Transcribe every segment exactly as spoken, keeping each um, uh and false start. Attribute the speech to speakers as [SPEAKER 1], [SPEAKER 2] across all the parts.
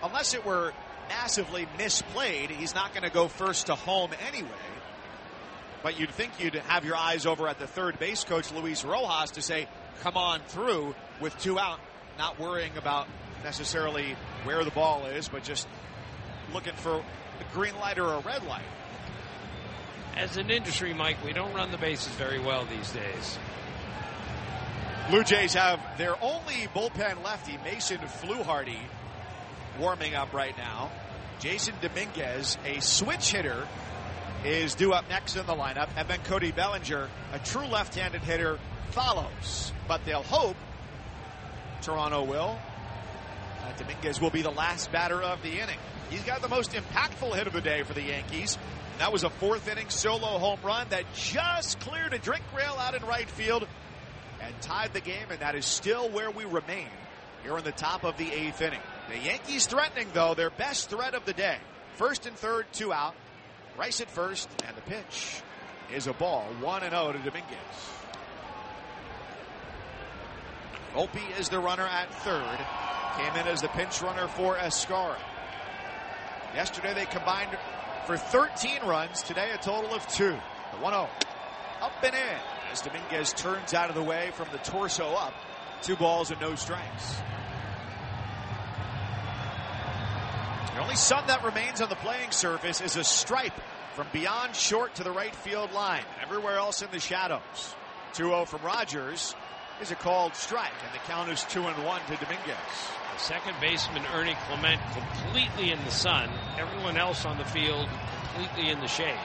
[SPEAKER 1] unless it were massively misplayed, he's not going to go first to home anyway. But you'd think you'd have your eyes over at the third base coach, Luis Rojas, to say, come on through with two out, not worrying about necessarily where the ball is, but just looking for a green light or a red light.
[SPEAKER 2] As an industry, Mike, we don't run the bases very well these days.
[SPEAKER 1] Blue Jays have their only bullpen lefty, Mason Fluharty, warming up right now. Jason Dominguez, a switch hitter, is due up next in the lineup. And then Cody Bellinger, a true left-handed hitter, follows. But they'll hope, Toronto will, that Dominguez will be the last batter of the inning. He's got the most impactful hit of the day for the Yankees. That was a fourth inning solo home run that just cleared a drink rail out in right field and tied the game, and that is still where we remain here in the top of the eighth inning. The Yankees threatening, though, their best threat of the day. First and third, two out. Rice at first, and the pitch is a ball. one and oh to Dominguez. Volpe is the runner at third. Came in as the pinch runner for Escara. Yesterday they combined for thirteen runs. Today a total of two. The one oh. Up and in as Dominguez turns out of the way from the torso up. Two balls and no strikes. The only sun that remains on the playing surface is a stripe from beyond short to the right field line. Everywhere else in the shadows. two oh from Rogers is a called strike, and the count is two and one to Dominguez.
[SPEAKER 2] The second baseman, Ernie Clement, completely in the sun. Everyone else on the field completely in the shade.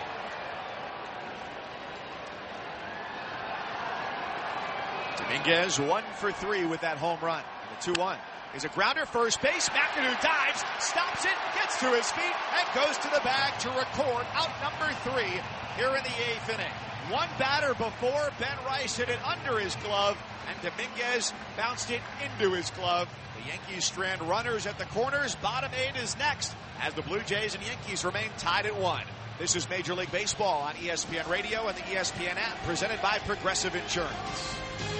[SPEAKER 1] Dominguez one for three with that home run. The two one is a grounder first base. McAdoo dives, stops it, gets to his feet, and goes to the bag to record out number three here in the eighth inning. One batter before, Ben Rice hit it under his glove, and Dominguez bounced it into his glove. The Yankees strand runners at the corners. Bottom eight is next as the Blue Jays and Yankees remain tied at one. This is Major League Baseball on E S P N Radio and the E S P N app, presented by Progressive Insurance.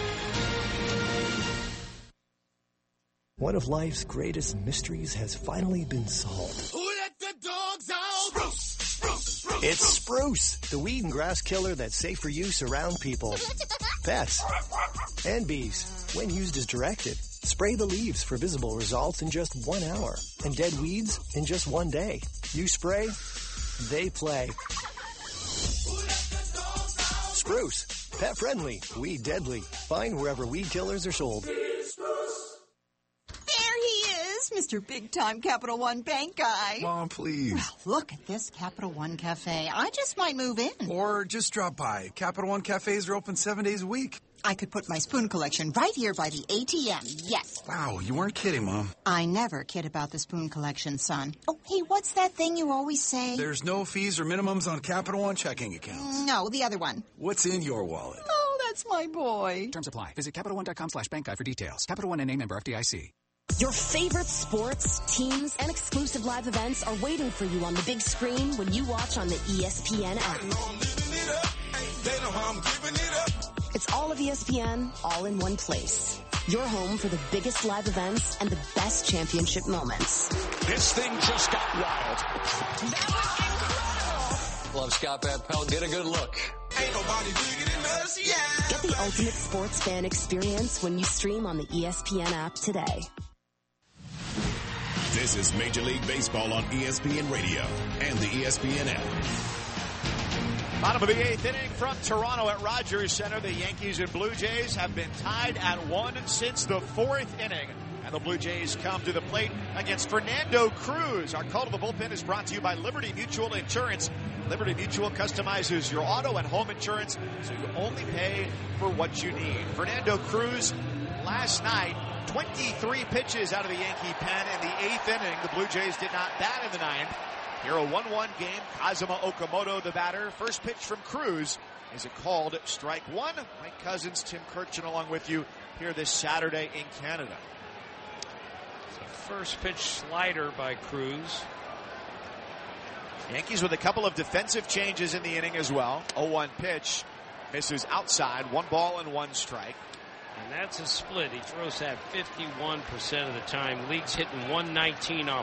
[SPEAKER 3] One of life's greatest mysteries has finally been solved.
[SPEAKER 4] Who let the dogs out? Spruce, spruce, spruce.
[SPEAKER 3] It's Spruce, the weed and grass killer that's safe for use around people, pets, and bees. When used as directed, spray the leaves for visible results in just one hour, and dead weeds in just one day. You spray, they play. Spruce, pet friendly, weed deadly. Find wherever weed killers are sold.
[SPEAKER 5] Mister Big-Time Capital One Bank guy.
[SPEAKER 6] Mom, please.
[SPEAKER 5] Well, look at this Capital One Cafe. I just might move in.
[SPEAKER 6] Or just drop by. Capital One Cafes are open seven days a week.
[SPEAKER 5] I could put my spoon collection right here by the A T M. Yes.
[SPEAKER 6] Wow, you weren't kidding, Mom.
[SPEAKER 5] I never kid about the spoon collection, son. Oh, hey, what's that thing you always say?
[SPEAKER 6] There's no fees or minimums on Capital One checking accounts.
[SPEAKER 5] No, the other one.
[SPEAKER 6] What's in your wallet?
[SPEAKER 5] Oh, that's my boy.
[SPEAKER 7] Terms apply. Visit Capital One dot com slash bank guide for details. Capital One N A member F D I C.
[SPEAKER 8] Your favorite sports, teams, and exclusive live events are waiting for you on the big screen when you watch on the E S P N app. It's all of E S P N, all in one place. Your home for the biggest live events and the best championship moments.
[SPEAKER 9] This thing just got wild. That was incredible. Love Scott Van Pelt. Get a good look.
[SPEAKER 4] Ain't nobody bigger than us, yeah.
[SPEAKER 8] Get the ultimate sports fan experience when you stream on the E S P N app today.
[SPEAKER 10] This is Major League Baseball on E S P N Radio and the E S P N app.
[SPEAKER 1] Bottom of the eighth inning from Toronto at Rogers Center. The Yankees and Blue Jays have been tied at one since the fourth inning. And the Blue Jays come to the plate against Fernando Cruz. Our call to the bullpen is brought to you by Liberty Mutual Insurance. Liberty Mutual customizes your auto and home insurance so you only pay for what you need. Fernando Cruz last night, twenty-three pitches out of the Yankee pen in the eighth inning. The Blue Jays did not bat in the ninth. Here a one one game. Kazuma Okamoto the batter. First pitch from Cruz is a called strike one. Mike Cousins, Tim Kirchin along with you here this Saturday in Canada.
[SPEAKER 2] First pitch slider by Cruz.
[SPEAKER 1] Yankees with a couple of defensive changes in the inning as well. oh one pitch misses outside. One ball and one strike.
[SPEAKER 2] And that's a split. He throws that fifty-one percent of the time. League's hitting one nineteen off